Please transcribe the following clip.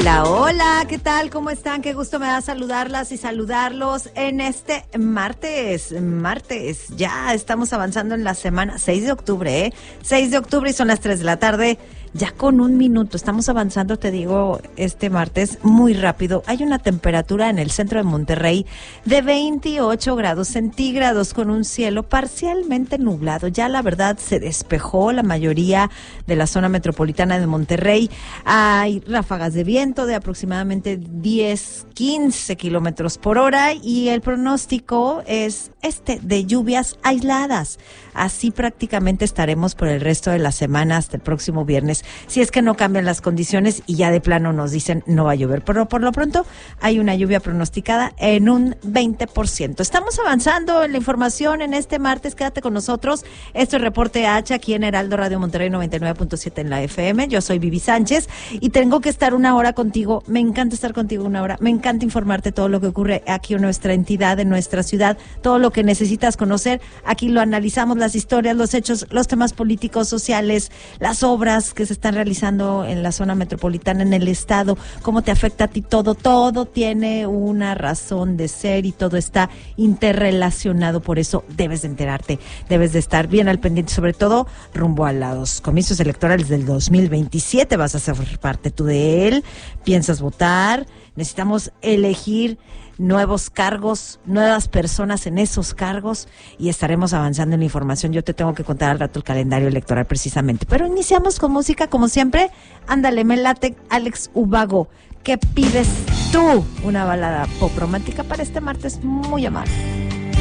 Hola, hola, ¿qué tal? ¿Cómo están? Qué gusto me da saludarlas y saludarlos en este martes. Ya estamos avanzando en la semana, 6 de octubre, ¿eh? 6 de octubre y son las 3 de la tarde. Ya con un minuto, estamos avanzando, te digo, este martes muy rápido. Hay una temperatura en el centro de Monterrey de 28 grados centígrados con un cielo parcialmente nublado. Ya la verdad se despejó la mayoría de la zona metropolitana de Monterrey. Hay ráfagas de viento de aproximadamente 10-15 kilómetros por hora y el pronóstico es de lluvias aisladas. Así prácticamente estaremos por el resto de la semana hasta el próximo viernes. Si es que no cambian las condiciones y ya de plano nos dicen no va a llover. Pero por lo pronto hay una lluvia pronosticada en un 20%. Estamos avanzando en la información en este martes. Quédate con nosotros. Esto es Reporte H aquí en Heraldo Radio Monterrey 99.7 en la FM. Yo soy Vivi Sánchez y tengo que estar una hora contigo. Me encanta estar contigo una hora. Me encanta informarte todo lo que ocurre aquí en nuestra entidad, en nuestra ciudad. Todo lo que necesitas conocer. Aquí lo analizamos, las historias, los hechos, los temas políticos, sociales, las obras que se están realizando en la zona metropolitana, en el estado, cómo te afecta a ti todo tiene una razón de ser y todo está interrelacionado, por eso debes de enterarte, debes de estar bien al pendiente, sobre todo rumbo a los comicios electorales del 2027, vas a ser parte tú de él, piensas votar, necesitamos elegir nuevos cargos, nuevas personas en esos cargos y estaremos avanzando en la información. Yo te tengo que contar al rato el calendario electoral precisamente. Pero iniciamos con música como siempre. Ándale, me late Alex Ubago. ¿Qué pides tú? Una balada pop romántica para este martes muy amable.